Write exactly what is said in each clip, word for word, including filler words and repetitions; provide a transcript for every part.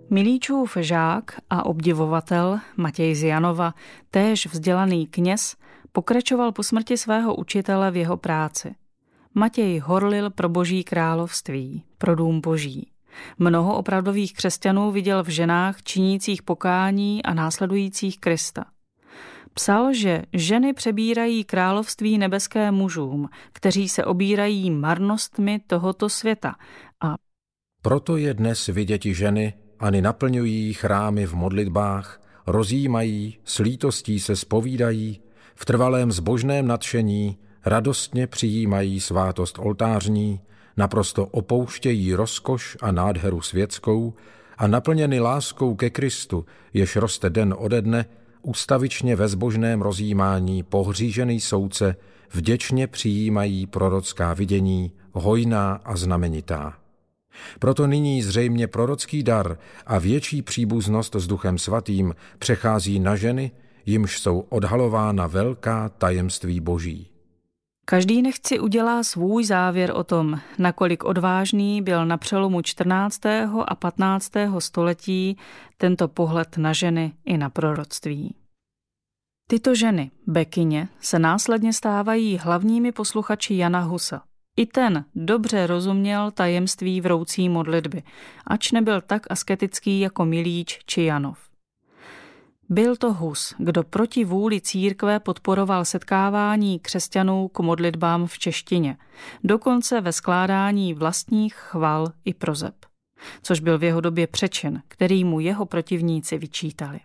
Milíčův žák a obdivovatel Matěj z Janova, též vzdělaný kněz, pokračoval po smrti svého učitele v jeho práci. Matěj horlil pro Boží království, pro dům Boží. Mnoho opravdových křesťanů viděl v ženách činících pokání a následujících Krista. Psal, že ženy přebírají království nebeské mužům, kteří se obírají marnostmi tohoto světa. A proto je dnes viděti ženy, ani naplňují chrámy v modlitbách, rozjímají, s lítostí se zpovídají, v trvalém zbožném nadšení radostně přijímají svátost oltářní, naprosto opouštějí rozkoš a nádheru světskou a naplněny láskou ke Kristu, jež roste den ode dne, ustavičně ve zbožném rozjímání pohřížený soudce vděčně přijímají prorocká vidění, hojná a znamenitá. Proto nyní zřejmě prorocký dar a větší příbuznost s Duchem Svatým přechází na ženy, jimž jsou odhalována velká tajemství Boží. Každý nechť udělá svůj závěr o tom, nakolik odvážný byl na přelomu čtrnáctého a patnáctého století tento pohled na ženy i na proroctví. Tyto ženy, bekyně, se následně stávají hlavními posluchači Jana Husa. I ten dobře rozuměl tajemství vroucí modlitby, ač nebyl tak asketický jako Milíč či Janov. Byl to Hus, kdo proti vůli církve podporoval setkávání křesťanů k modlitbám v češtině, dokonce ve skládání vlastních chval i prozeb, což byl v jeho době přečin, který mu jeho protivníci vyčítali.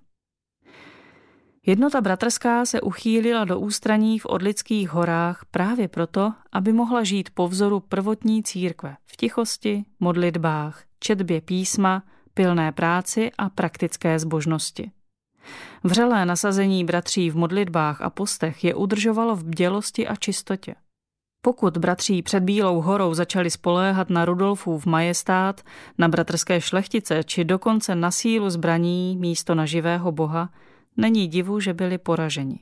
Jednota bratrská se uchýlila do ústraní v Orlických horách právě proto, aby mohla žít po vzoru prvotní církve v tichosti, modlitbách, četbě písma, pilné práci a praktické zbožnosti. Vřelé nasazení bratří v modlitbách a postech je udržovalo v bdělosti a čistotě. Pokud bratří před Bílou horou začali spoléhat na Rudolfův majestát, na bratrské šlechtice či dokonce na sílu zbraní místo na živého Boha, není divu, že byli poraženi.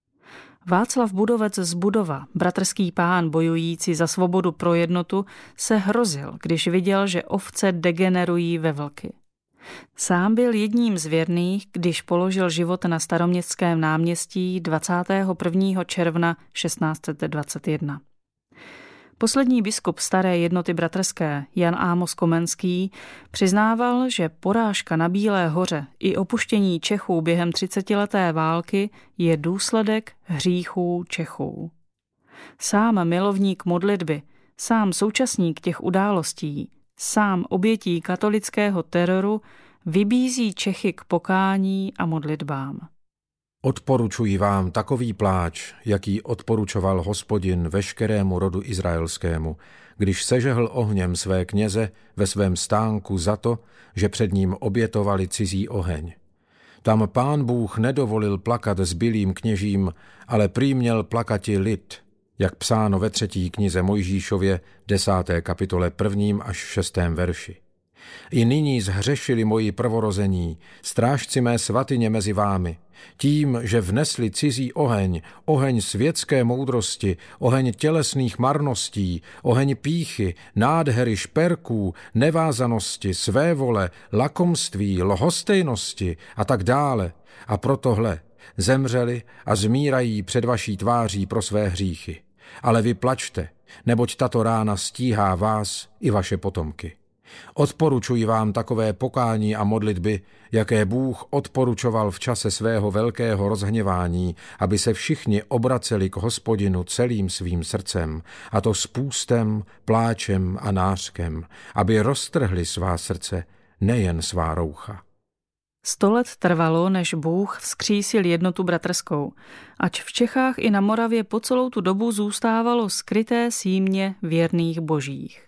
Václav Budovec z Budova, bratrský pán bojující za svobodu pro jednotu, se hrozil, když viděl, že ovce degenerují ve vlky. Sám byl jedním z věrných, když položil život na Staroměstském náměstí dvacátého prvního června šestnáct set dvacet jedna. Poslední biskup staré jednoty bratrské, Jan Ámos Komenský, přiznával, že porážka na Bílé hoře i opuštění Čechů během třicetileté války je důsledek hříchů Čechů. Sám milovník modlitby, sám současník těch událostí, sám obětí katolického teroru vybízí Čechy k pokání a modlitbám. Odporučuji vám takový pláč, jaký odporučoval Hospodin veškerému rodu izraelskému, když sežehl ohněm své kněze ve svém stánku za to, že před ním obětovali cizí oheň. Tam Pán Bůh nedovolil plakat zbylým kněžím, ale prý měl plakati lid, jak psáno ve třetí knize Mojžíšově, desáté kapitole prvním až šestém verši. I nyní zhřešili moji prvorození, strážci mé svatyně mezi vámi, tím, že vnesli cizí oheň, oheň světské moudrosti, oheň tělesných marností, oheň pýchy, nádhery, šperků, nevázanosti, svévole, lakomství, lhostejnosti a tak dále. A protohle zemřeli a zmírají před vaší tváří pro své hříchy. Ale vy plačte, neboť tato rána stíhá vás i vaše potomky. Odporučuji vám takové pokání a modlitby, jaké Bůh odporučoval v čase svého velkého rozhněvání, aby se všichni obraceli k Hospodinu celým svým srdcem, a to s půstem, pláčem a nářkem, aby roztrhli svá srdce, nejen svá roucha. Sto let trvalo, než Bůh vzkřísil jednotu bratrskou, ač v Čechách i na Moravě po celou tu dobu zůstávalo skryté símě věrných božích.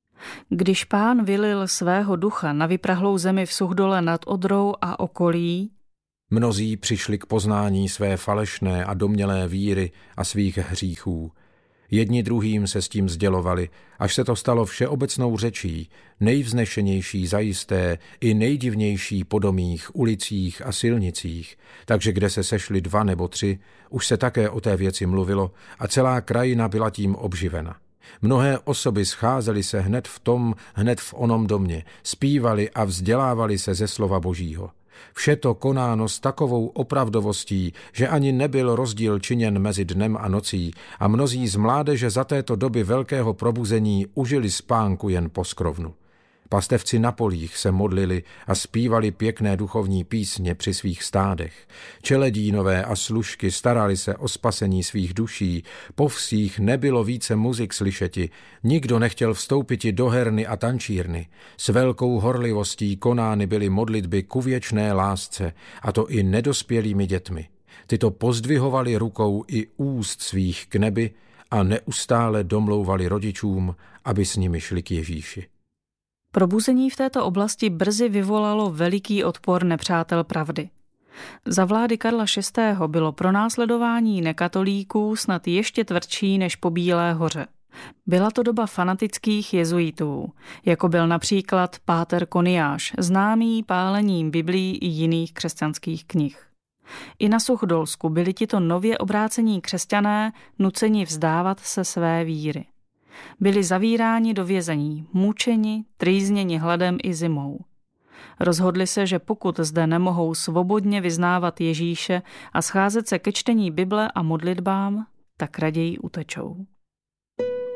Když Pán vylil svého ducha na vyprahlou zemi v Suchdole nad Odrou a okolí, mnozí přišli k poznání své falešné a domnělé víry a svých hříchů. Jedni druhým se s tím sdělovali, až se to stalo všeobecnou řečí, nejvznešenější zajisté i nejdivnější po domích, ulicích a silnicích, takže kde se sešli dva nebo tři, už se také o té věci mluvilo a celá krajina byla tím obživena. Mnohé osoby scházely se hned v tom, hned v onom domě, zpívali a vzdělávali se ze slova Božího. Vše to konáno s takovou opravdovostí, že ani nebyl rozdíl činěn mezi dnem a nocí a mnozí z mládeže za této doby velkého probuzení užili spánku jen po skrovnu. Pastevci na polích se modlili a zpívali pěkné duchovní písně při svých stádech. Čeledínové a služky starali se o spasení svých duší, po vsích nebylo více muzik slyšeti, nikdo nechtěl vstoupiti do herny a tančírny. S velkou horlivostí konány byly modlitby ku věčné lásce, a to i nedospělými dětmi. Tyto pozdvihovali rukou i úst svých k nebi a neustále domlouvali rodičům, aby s nimi šli k Ježíši. Probuzení v této oblasti brzy vyvolalo veliký odpor nepřátel pravdy. Za vlády Karla šestého. bylo pronásledování nekatolíků snad ještě tvrdší než po Bílé hoře. Byla to doba fanatických jezuitů, jako byl například páter Koniáš, známý pálením Biblií i jiných křesťanských knih. I na Suchdolsku byli tito nově obrácení křesťané nuceni vzdávat se své víry. Byli zavíráni do vězení, mučeni, trýzněni hladem i zimou. Rozhodli se, že pokud zde nemohou svobodně vyznávat Ježíše a scházet se ke čtení Bible a modlitbám, tak raději utečou.